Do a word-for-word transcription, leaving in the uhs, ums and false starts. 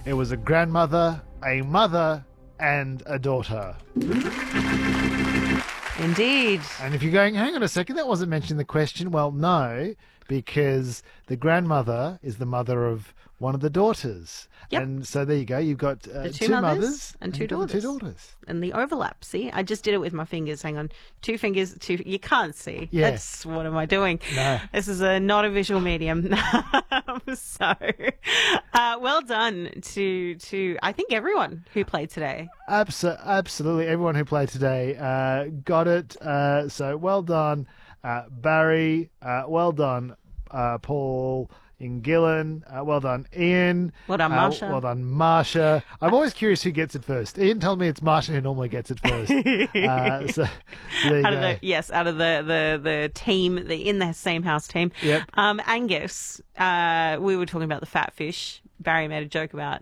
It was a grandmother, a mother, and a daughter. Indeed. And if you're going, hang on a second, that wasn't mentioned in the question. Well, no, because the grandmother is the mother of one of the daughters. Yep. And so there you go. You've got uh, The two, two mothers, mothers and two you've got the daughters. two daughters. And the overlap. See, I just did it with my fingers. Hang on. Two fingers, two. You can't see. Yeah. That's what am I doing? No. This is a not a visual medium. so, uh, well done to to I think everyone who played today. Abso- absolutely. Everyone who played today uh, got it. Uh, so well done, uh, Barry. Uh, well done, uh, Paul. In Gillen, uh, well done, Ian. Well done, Uh, Marsha. well done, Marsha. I'm always curious who gets it first. Ian told me it's Marsha who normally gets it first. uh, so, so there you Out of go. the yes, out of the the the team, the in the same house team. Yep. Um, Angus. Uh, we were talking about the fat fish. Barry made a joke about